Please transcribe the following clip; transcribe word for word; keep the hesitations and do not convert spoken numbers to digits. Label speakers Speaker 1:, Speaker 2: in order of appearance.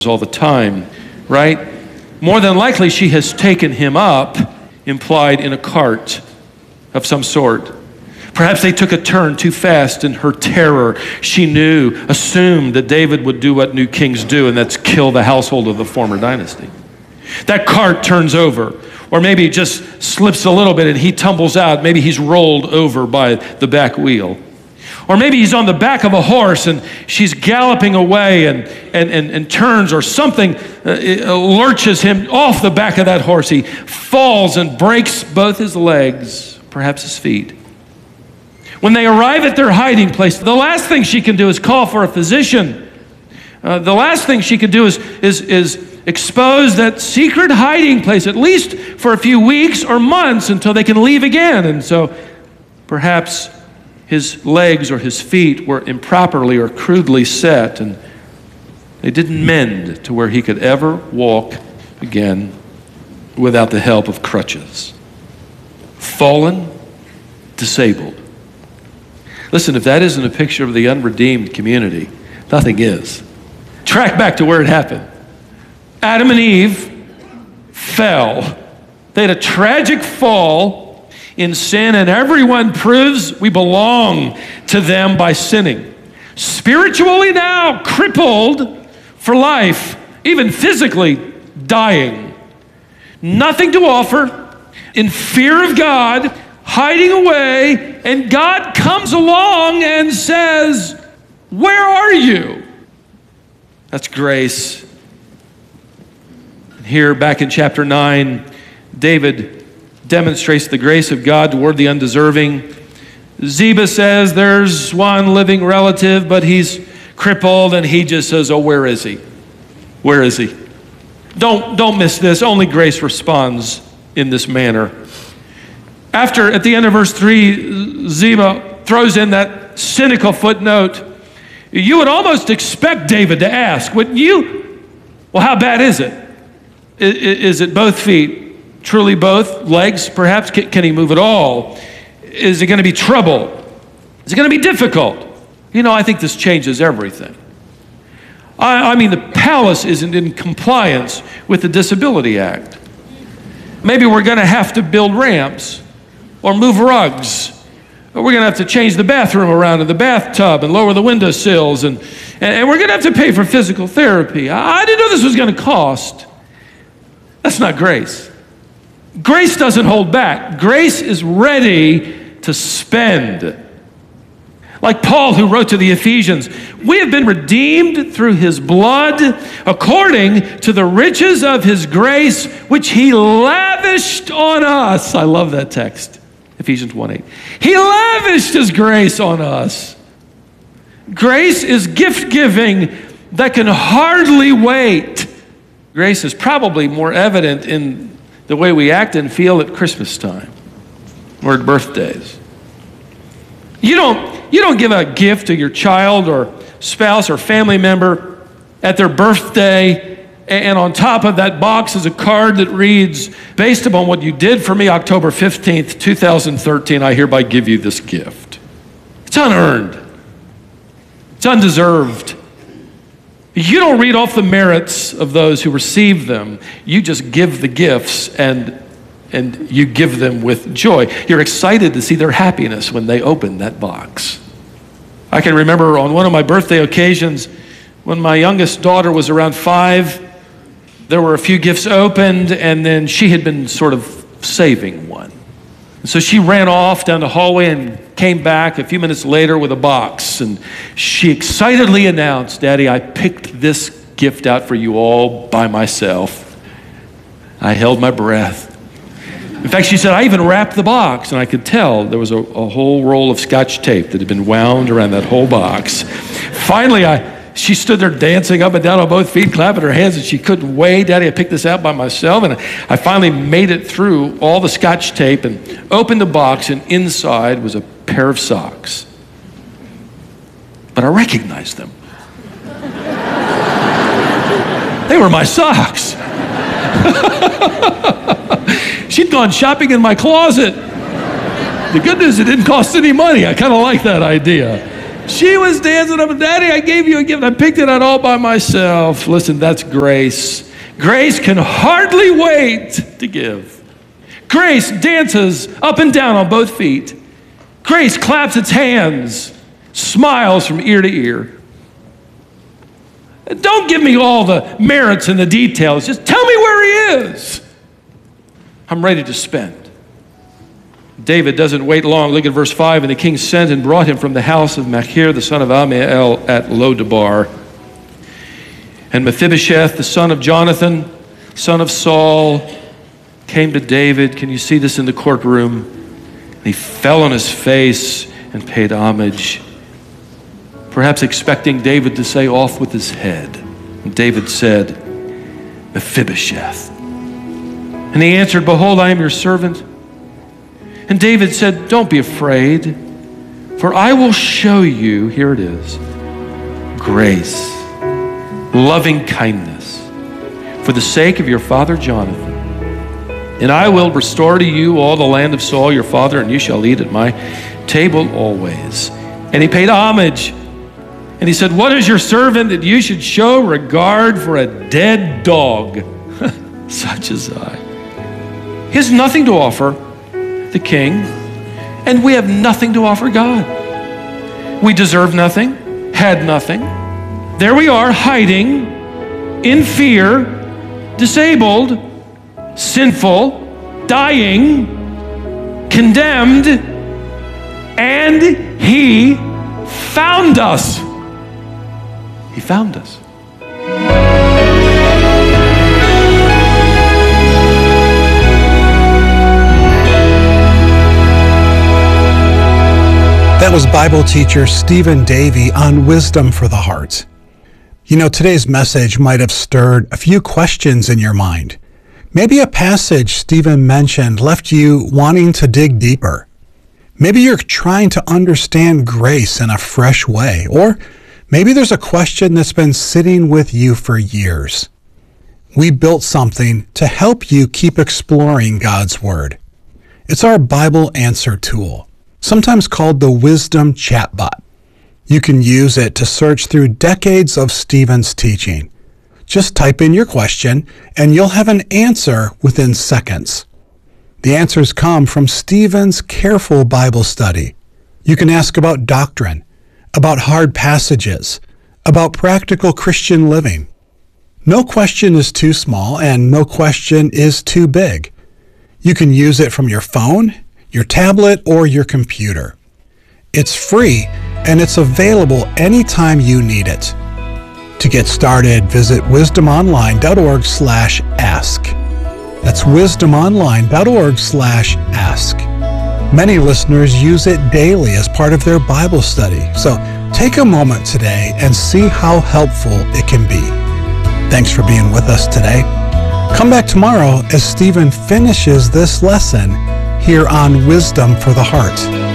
Speaker 1: all the time, right? More than likely, she has taken him up, implied in a cart of some sort. Perhaps they took a turn too fast in her terror. She knew, assumed that David would do what new kings do, and that's kill the household of the former dynasty. That cart turns over, or maybe it just slips a little bit and he tumbles out. Maybe he's rolled over by the back wheel. Or maybe he's on the back of a horse and she's galloping away and, and, and, and turns, or something uh, lurches him off the back of that horse. He falls and breaks both his legs, perhaps his feet. When they arrive at their hiding place, the last thing she can do is call for a physician. Uh, the last thing she could do is, is, is expose that secret hiding place, at least for a few weeks or months until they can leave again. And so perhaps his legs or his feet were improperly or crudely set, and they didn't mend to where he could ever walk again without the help of crutches. Fallen, disabled. Listen, if that isn't a picture of the unredeemed community, nothing is. Track back to where it happened. Adam and Eve fell. They had a tragic fall in sin, and everyone proves we belong to them by sinning. Spiritually now crippled for life, even physically dying. Nothing to offer, in fear of God, hiding away, and God comes along and says, "Where are you?" That's grace. And here, back in chapter nine, David demonstrates the grace of God toward the undeserving. Ziba says there's one living relative, but he's crippled, and he just says, "Oh, where is he? Where is he?" Don't, don't miss this. Only grace responds in this manner. After, at the end of verse three, Ziba throws in that cynical footnote. You would almost expect David to ask, wouldn't you? Well, how bad is it? Is it both feet? Truly both? Legs, perhaps? Can he move at all? Is it going to be trouble? Is it going to be difficult? You know, I think this changes everything. I, I mean, the palace isn't in compliance with the Disability Act. Maybe we're going to have to build ramps or move rugs. Or we're going to have to change the bathroom around in the bathtub and lower the windowsills. And, and, and we're going to have to pay for physical therapy. I, I didn't know this was going to cost. That's not grace. Grace doesn't hold back. Grace is ready to spend. Like Paul, who wrote to the Ephesians, we have been redeemed through his blood according to the riches of his grace, which he lavished on us. I love that text, Ephesians one eight. He lavished his grace on us. Grace is gift-giving that can hardly wait. Grace is probably more evident in the way we act and feel at Christmas time or at birthdays. You don't, you don't give a gift to your child or spouse or family member at their birthday, and on top of that box is a card that reads, based upon what you did for me October fifteenth, two thousand thirteen, I hereby give you this gift. It's unearned. It's undeserved. You don't read off the merits of those who receive them. You just give the gifts, and, and you give them with joy. You're excited to see their happiness when they open that box. I can remember on one of my birthday occasions when my youngest daughter was around five, there were a few gifts opened, and then she had been sort of saving one. So she ran off down the hallway and came back a few minutes later with a box, and she excitedly announced, "Daddy, I picked this gift out for you all by myself." I held my breath. In fact, she said, I even wrapped the box, and I could tell there was a, a whole roll of Scotch tape that had been wound around that whole box. Finally, I She stood there dancing up and down on both feet, clapping her hands, and she couldn't wait. "Daddy, I picked this out by myself." And I finally made it through all the Scotch tape and opened the box, and inside was a pair of socks. But I recognized them. They were my socks. She'd gone shopping in my closet. The good news, it didn't cost any money. I kind of like that idea. She was dancing up, Daddy, I gave you a gift. I picked it out all by myself. Listen, that's grace. Grace can hardly wait to give. Grace dances up and down on both feet. Grace claps its hands, smiles from ear to ear. Don't give me all the merits and the details. Just tell me where he is. I'm ready to spend. David doesn't wait long. Look at verse five. And the king sent and brought him from the house of Machir, the son of Ammiel, at Lodabar. And Mephibosheth, the son of Jonathan, son of Saul, came to David. Can you see this in the courtroom? And he fell on his face and paid homage, perhaps expecting David to say, off with his head. And David said, Mephibosheth. And he answered, behold, I am your servant. And David said, don't be afraid, for I will show you, here it is, grace, loving kindness, for the sake of your father Jonathan. And I will restore to you all the land of Saul your father, and you shall eat at my table always. And he paid homage. And he said, what is your servant that you should show regard for a dead dog, such as I? He has nothing to offer the king, and we have nothing to offer God. We deserve nothing, had nothing. There we are, hiding, in fear, disabled, sinful, dying, condemned, and he found us. He found us.
Speaker 2: That was Bible teacher Stephen Davey on Wisdom for the Heart. You know, today's message might have stirred a few questions in your mind. Maybe a passage Stephen mentioned left you wanting to dig deeper. Maybe you're trying to understand grace in a fresh way, or maybe there's a question that's been sitting with you for years. We built something to help you keep exploring God's Word. It's our Bible answer tool, sometimes called the Wisdom Chatbot. You can use it to search through decades of Stephen's teaching. Just type in your question, and you'll have an answer within seconds. The answers come from Stephen's careful Bible study. You can ask about doctrine, about hard passages, about practical Christian living. No question is too small, and no question is too big. You can use it from your phone, your tablet, or your computer. It's free, and it's available anytime you need it. To get started, visit wisdomonline.org slash ask. That's wisdomonline.org slash ask. Many listeners use it daily as part of their Bible study, so take a moment today and see how helpful it can be. Thanks for being with us today. Come back tomorrow as Stephen finishes this lesson here on Wisdom for the Heart.